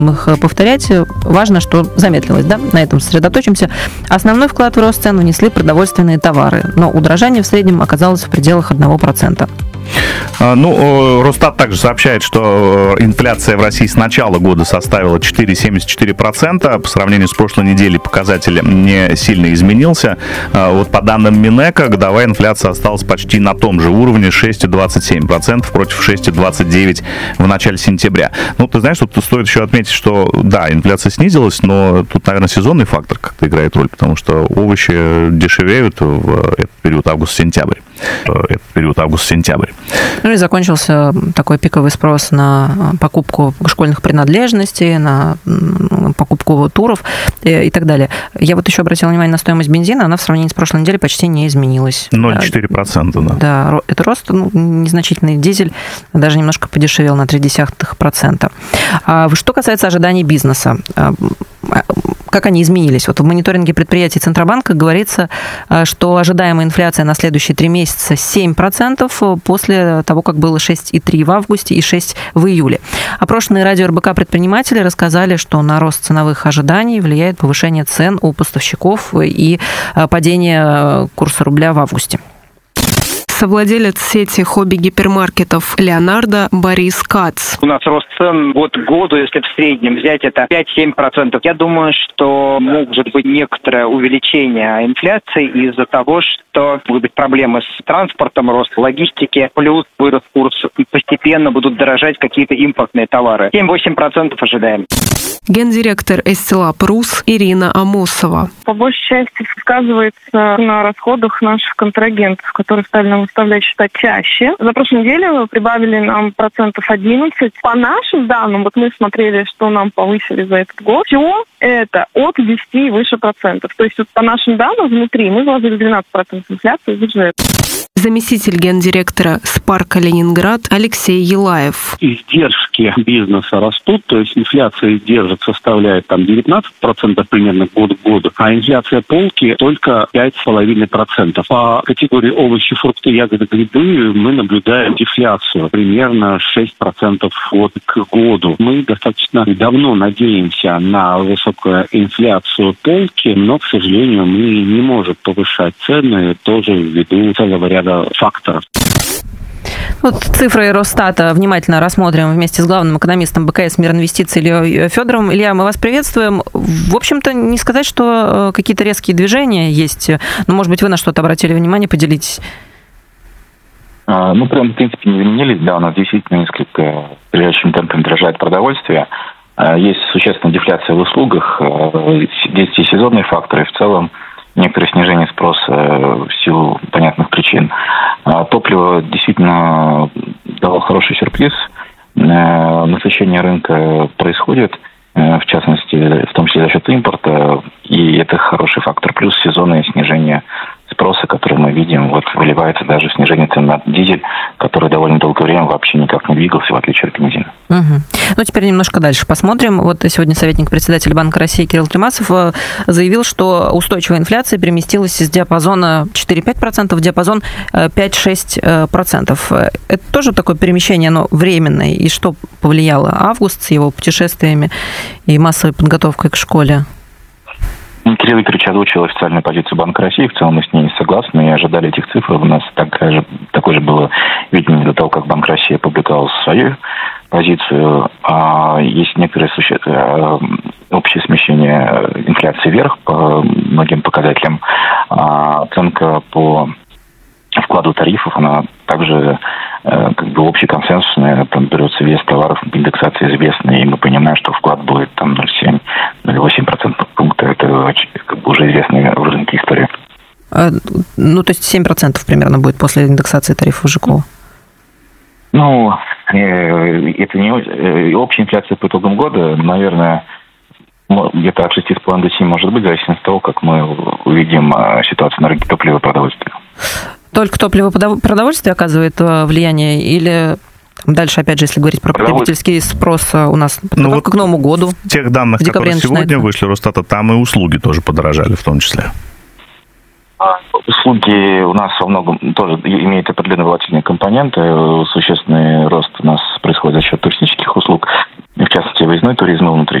их повторять. Важно, что замедлилось, да? На этом сосредоточимся. Основной вклад в рост цен внесли продовольственные товары, но удорожание в среднем оказалось в пределах 1%. Росстат также сообщает, что инфляция в России с начала года составила 4,74%. По сравнению с прошлой неделей показатель не сильно изменился. Вот по данным Минэка, годовая инфляция осталась почти на том же уровне, 6,27% против 6,29% в начале сентября. Ты знаешь, тут стоит еще отметить, что да, инфляция снизилась, но тут, наверное, сезонный фактор как-то играет роль, потому что овощи дешевеют в этот период август-сентябрь. И закончился такой пиковый спрос на покупку школьных принадлежностей, на покупку туров и так далее. Я вот еще обратила внимание на стоимость бензина, она в сравнении с прошлой неделей почти не изменилась. 0,4%, да. Да, это рост незначительный. Дизель даже немножко подешевел на 0,3%. Что касается ожиданий бизнеса, как они изменились? Вот в мониторинге предприятий Центробанка говорится, что ожидаемая инфляция на следующие 3 месяца 7% после того, как было 6,3% в августе и 6% в июле. Опрошенные радио РБК предприниматели рассказали, что на рост ценовых ожиданий влияет повышение цен у поставщиков и падение курса рубля в августе. Совладелец сети хобби-гипермаркетов «Леонардо» Борис Кац. У нас рост цен год к году, если в среднем взять, это 5-7%. Я думаю, что может быть некоторое увеличение инфляции из-за того, что будут быть проблемы с транспортом, рост логистики, плюс вырос курс, и постепенно будут дорожать какие-то импортные товары. 7-8% ожидаем. Гендиректор Эстелап Рус Ирина Амосова. По большей части сказывается на расходах наших контрагентов, которые стали нам выставлять счета чаще. За прошлую неделю прибавили нам 11%. По нашим данным, вот мы смотрели, что нам повысили за этот год, все это от 10 и выше процентов. То есть вот по нашим данным внутри мы вложили 12% инфляции в бюджет. Заместитель гендиректора «Спарка Ленинград» Алексей Елаев. Издержки бизнеса растут, то есть инфляция издержек составляет 19% примерно год к году, а инфляция полки только 5,5%. По категории овощи, фрукты, ягоды, грибы мы наблюдаем дефляцию примерно 6% год к году. Мы достаточно давно надеемся на высокую инфляцию полки, но, к сожалению, мы не можем повышать цены тоже ввиду целого ряда факторов. Цифры Росстата внимательно рассмотрим вместе с главным экономистом БКС «Миринвестиций» Ильей Федоровым. Илья, мы вас приветствуем. В общем-то, не сказать, что какие-то резкие движения есть, но, может быть, вы на что-то обратили внимание, поделитесь. Прям, в принципе, не изменились, да, у нас действительно несколько приличным темпом дорожает продовольствие. Есть существенная дефляция в услугах, есть и сезонные факторы, в целом некоторое снижение спроса в силу понятных причин. Топливо действительно дало хороший сюрприз. Насыщение рынка происходит, в частности, в том числе за счет импорта, и это хороший фактор. Плюс сезонное снижение спроса, который мы видим, выливается даже в снижение цен на дизель, который довольно долгое время вообще никак не двигался, в отличие от бензина. Угу. Теперь немножко дальше посмотрим. Сегодня советник председателя Банка России Кирилл Тремасов заявил, что устойчивая инфляция переместилась из диапазона 4-5% в диапазон 5-6%. Это тоже такое перемещение, но временное. И что повлияло? Август с его путешествиями и массовой подготовкой к школе? Кирилл Викторович озвучил официальную позицию Банка России. В целом мы с ней согласны и ожидали этих цифр. У нас такое же было видение до того, как Банк России опубликовал свою позицию. Есть некоторые общее смещение инфляции вверх по многим показателям. Оценка по вкладу тарифов, она также общеконсенсусная, там берется вес товаров, индексация известная, и мы понимаем, что вклад будет 0,7-0,8% пункта. Это уже известная в рынке история. То есть 7% примерно будет после индексации тарифов ЖКО? Это не общая инфляция по итогам года, наверное, где-то от 6,5 до 7 может быть, в зависимости от того, как мы увидим ситуацию на рынке топлива и продовольствия. Только топливо продовольствие оказывает влияние или дальше, опять же, если говорить про потребительский спрос у нас подготовка к Новому году? В тех данных, которые сегодня вышли Росстата, там и услуги тоже подорожали в том числе. Услуги у нас во многом тоже имеют определенные волатильные компоненты. Существенный рост у нас происходит за счет туристических услуг. в частности, выездной туризм и внутренний.